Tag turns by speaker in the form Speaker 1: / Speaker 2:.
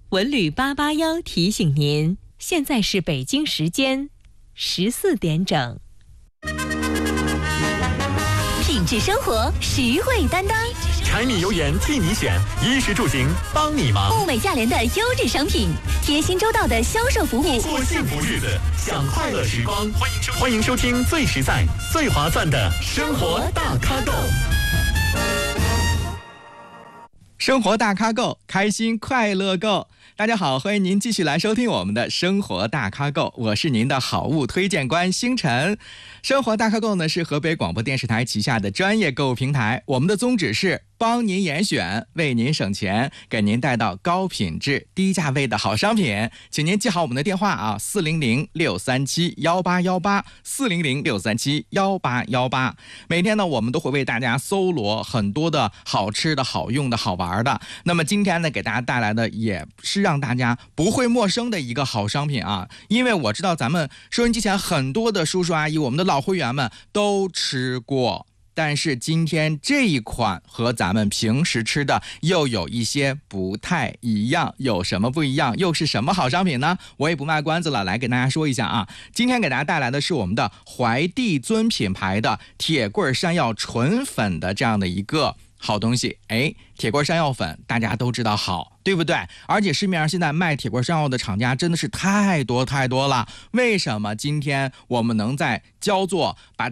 Speaker 1: 文旅881提醒您，现在是北京时间14点整。
Speaker 2: 品质生活，实惠担当，
Speaker 3: 柴米油盐替你选，衣食住行帮你忙。
Speaker 2: 物美价廉的优质商品，贴心周到的销售服务，
Speaker 3: 过幸福日子，享快乐时光。欢迎收听最实在、最划算的生活大咖购。
Speaker 4: 生活大咖购，开心快乐购。大家好，欢迎您继续来收听我们的生活大咖购，我是您的好物推荐官星辰。生活大咖购呢是河北广播电视台旗下的专业购物平台，我们的宗旨是帮您严选，为您省钱，给您带到高品质低价位的好商品。请您记好我们的电话啊，400-637-1818，400-637-1818。每天呢我们都会为大家搜罗很多的好吃的好用的好玩的，那么今天呢给大家带来的也是让大家不会陌生的一个好商品啊，因为我知道咱们收音机前很多的叔叔阿姨，我们的老会员们都吃过，但是今天这一款和咱们平时吃的又有一些不太一样，有什么不一样？又是什么好商品呢？我也不卖关子了，来给大家说一下啊。今天给大家带来的是我们的怀帝尊品牌的铁棍山药纯粉的这样的一个好东西。铁棍山药粉大家都知道好，对不对？而且市面上现在卖铁棍山药的厂家真的是太多了。为什么今天我们能在焦作把